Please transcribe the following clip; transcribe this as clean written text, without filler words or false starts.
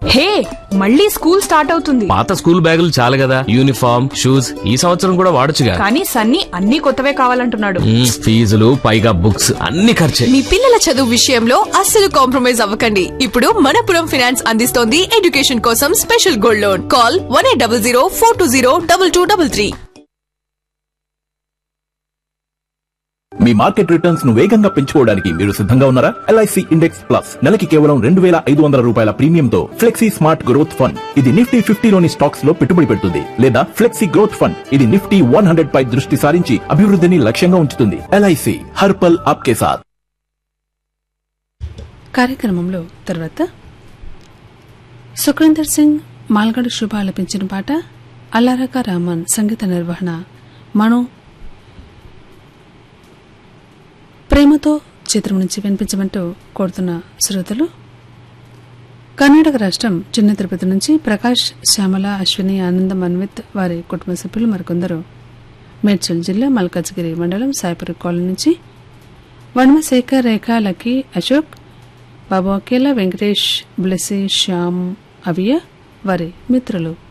హే, మళ్ళీ school start అవుతుంది. పాత స్కూల్ బ్యాగులు చాలు కదా, యూనిఫామ్ షూస్ ఈ సంవత్సరం కూడా వాడొచ్చుగా. కానీ సన్నీ అన్ని కొత్తవే కావాలంటున్నాడు. ఫీజులు పైగా బుక్స్ అన్ని ఖర్చే. మీ పిల్లల చదువు విషయంలో అస్సలు కాంప్రమైజ్ అవ్వకండి. ఇప్పుడు మనపురం ఫైనాన్స్ అందిస్తోంది ఎడ్యుకేషన్ కోసం స్పెషల్ గోల్డ్ లోన్. కాల్ 1800 420 2233. మీ మార్కెట్ రిటర్న్స్ ను వేగంగా పెంచుకోవడానికి మీరు సిద్ధంగా ఉన్నారా? LIC ఇండెక్స్ ప్లస్ నెలకి కేవలం 2,500 రూపాయల ప్రీమియంతో ఫ్లెక్సీ స్మార్ట్ గ్రోత్ ఫండ్. ఇది నిఫ్టీ 50లోని స్టాక్స్ లో పెట్టుబడి పెడుతుంది. లేదా ఫ్లెక్సీ గ్రోత్ ఫండ్, ఇది నిఫ్టీ 100 పై దృష్టి సారించి అభివృద్ధిని లక్ష్యంగా ఉంచుతుంది. LIC హర్ పల్ ఆప్కే సాథ్. కార్యక్రమంలో తర్వాత సుఖ్వీందర్ సింగ్ మాల్గఢ్ శుభ ఆలపించిన పాట అల్లారకా రామన్ సంగీత నిర్వహణ మను ప్రేమతో చిత్రం నుంచి వినిపించమంటూ కోరుతున్న శ్రోతలు కర్ణాటక రాష్ట్రం చిన్న తిరుపతి నుంచి ప్రకాష్, శ్యామల, అశ్విని, ఆనందం, అన్విత్ వారి కుటుంబ సభ్యులు మరికొందరు మేడ్చల్ జిల్లా మల్కాజ్గిరి మండలం సాయిపురి కాలనీ నుంచి వనమశేఖర్, రేఖ, లక్కీ, అశోక్, బాబు అకేలా, వెంకటేష్, బ్లెస్సీ, శ్యామ్, అవియ వారి మిత్రులు